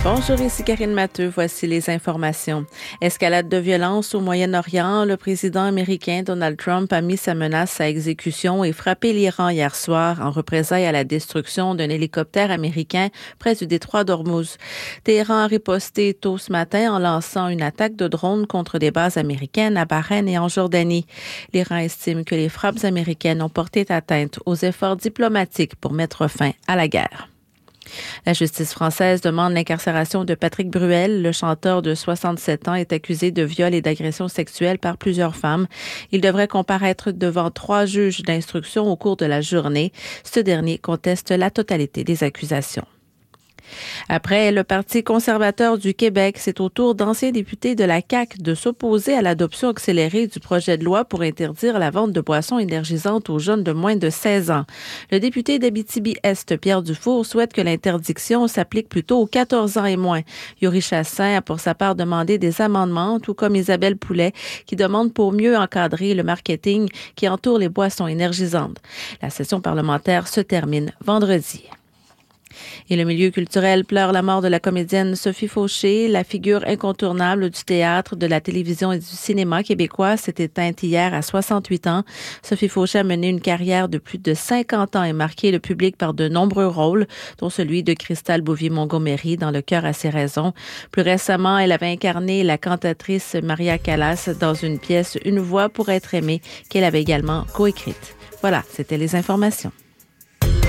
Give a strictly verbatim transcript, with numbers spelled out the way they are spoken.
Bonjour, ici Karine Matteux. Voici les informations. Escalade de violence au Moyen-Orient. Le président américain Donald Trump a mis sa menace à exécution et frappé l'Iran hier soir en représailles à la destruction d'un hélicoptère américain près du détroit d'Ormuz. Téhéran a riposté tôt ce matin en lançant une attaque de drone contre des bases américaines à Bahreïn et en Jordanie. L'Iran estime que les frappes américaines ont porté atteinte aux efforts diplomatiques pour mettre fin à la guerre. La justice française demande l'incarcération de Patrick Bruel. Le chanteur de soixante-sept ans est accusé de viol et d'agression sexuelle par plusieurs femmes. Il devrait comparaître devant trois juges d'instruction au cours de la journée. Ce dernier conteste la totalité des accusations. Après le Parti conservateur du Québec, c'est au tour d'anciens députés de la C A Q de s'opposer à l'adoption accélérée du projet de loi pour interdire la vente de boissons énergisantes aux jeunes de moins de seize ans. Le député d'Abitibi-Est, Pierre Dufour, souhaite que l'interdiction s'applique plutôt aux quatorze ans et moins. Yuri Chassin a pour sa part demandé des amendements, tout comme Isabelle Poulet, qui demande pour mieux encadrer le marketing qui entoure les boissons énergisantes. La session parlementaire se termine vendredi. Et le milieu culturel pleure la mort de la comédienne Sophie Fauché, la figure incontournable du théâtre, de la télévision et du cinéma québécois, s'est éteinte hier à soixante-huit ans. Sophie Fauché a mené une carrière de plus de cinquante ans et marqué le public par de nombreux rôles, dont celui de Cristal Bouvier-Montgomery dans Le cœur à ses raisons. Plus récemment, elle avait incarné la cantatrice Maria Callas dans une pièce Une voix pour être aimée qu'elle avait également coécrite. Voilà, c'était les informations.